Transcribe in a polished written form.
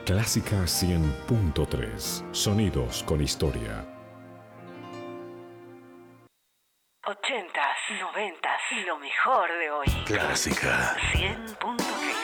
Clásica 100.3. Sonidos con historia. 80s, 90s, lo mejor de hoy. Clásica 100.3.